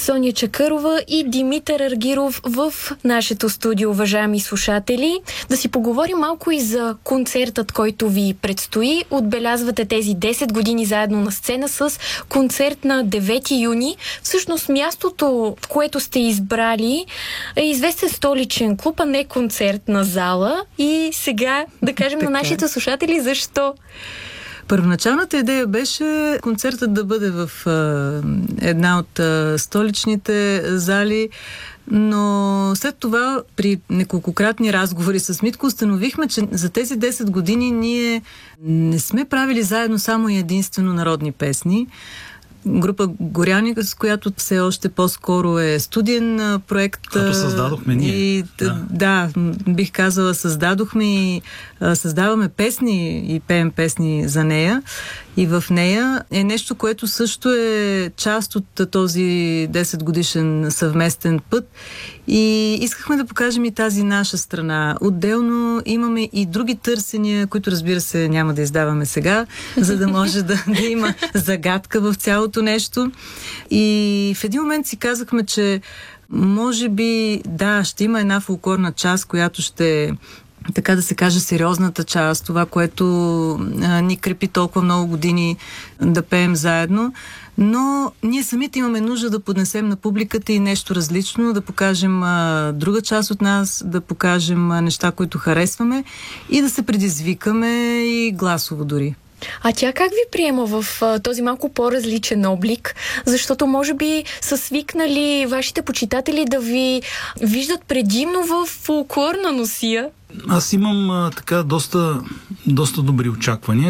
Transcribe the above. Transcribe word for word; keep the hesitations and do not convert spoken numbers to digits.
Соня Чакърова и Димитър Аргиров в нашето студио, уважаеми слушатели. Да си поговорим малко и за концертът, който ви предстои. Отбелязвате тези десет години заедно на сцена с концерт на девети юни. Всъщност мястото, в което сте избрали, е известен столичен клуб, а не концертна зала. И сега да кажем на нашите слушатели защо. Първоначалната идея беше концертът да бъде в а, една от а, столичните зали, но след това при неколкократни разговори с Митко установихме, че за тези десет години ние не сме правили заедно само и единствено народни песни. Група Горяни, с която все още по-скоро е студиен проект. Като създадохме ние. И, да. да, бих казала, създадохме и а, създаваме песни и пеем песни за нея. И в нея е нещо, което също е част от този десет годишен съвместен път. И искахме да покажем и тази наша страна. Отделно имаме и други търсения, които, разбира се, няма да издаваме сега, за да може да, да има загадка в цялото нещо. И в един момент си казахме, че може би, да, ще има една фолклорна част, която ще, така да се каже, сериозната част, това, което а, ни крепи толкова много години да пеем заедно, но ние самите имаме нужда да поднесем на публиката и нещо различно, да покажем а, друга част от нас, да покажем а, неща, които харесваме и да се предизвикаме и гласово дори. А тя как ви приема в а, този малко по-различен облик? Защото може би са свикнали вашите почитатели да ви виждат предимно в фолклорна носия. Аз имам а, така доста, доста добри очаквания.